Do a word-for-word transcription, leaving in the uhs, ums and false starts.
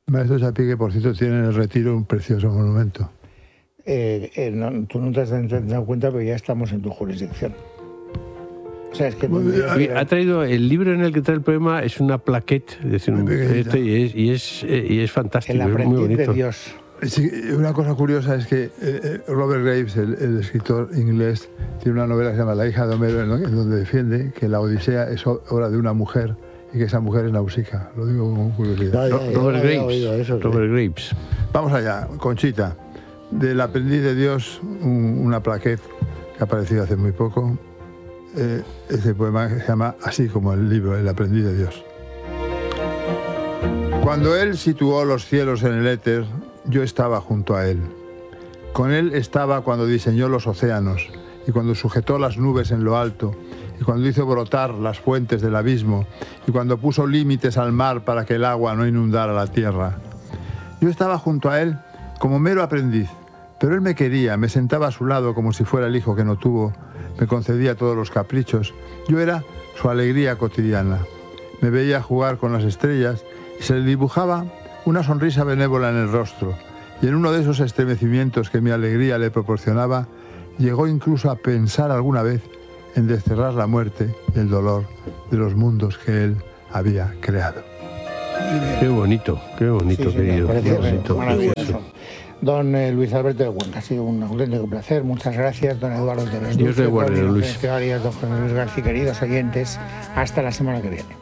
Maestro Chapí, que por cierto tiene en el Retiro un precioso monumento. Eh, eh, no, tú no te has dado cuenta, pero ya estamos en tu jurisdicción. O sea, es que no, ha traído el libro en el que trae el poema, es una plaquette, es decir, un, este, y, es, y, es, y es fantástico. El aprendiz es muy bonito. de Dios. Sí, una cosa curiosa es que eh, Robert Graves, el, el escritor inglés, tiene una novela que se llama La hija de Homero, ¿no?, en donde defiende que la Odisea es obra de una mujer y que esa mujer es Nausicaa. Lo digo con curiosidad. No, ya, Robert Graves. Eso, Robert sí. Graves. Vamos allá, Conchita. Del aprendiz de Dios, un, una plaquette que ha aparecido hace muy poco. Eh, este poema se llama así como el libro, El aprendiz de Dios. Cuando él situó los cielos en el éter, yo estaba junto a él. Con él estaba cuando diseñó los océanos y cuando sujetó las nubes en lo alto y cuando hizo brotar las fuentes del abismo y cuando puso límites al mar para que el agua no inundara la tierra. Yo estaba junto a él como mero aprendiz, pero él me quería, me sentaba a su lado como si fuera el hijo que no tuvo, me concedía todos los caprichos. Yo era su alegría cotidiana. Me veía jugar con las estrellas y se le dibujaba una sonrisa benévola en el rostro. Y en uno de esos estremecimientos que mi alegría le proporcionaba, llegó incluso a pensar alguna vez en desterrar la muerte y el dolor de los mundos que él había creado. Qué bonito, qué bonito, sí, querido. Qué bonito. Maravilloso. Don eh, Luis Alberto de Cuenca, ha sido un auténtico placer. Muchas gracias, don Eduardo de los Dios le guarde, Luis. Don José Luis García, queridos oyentes. Hasta la semana que viene.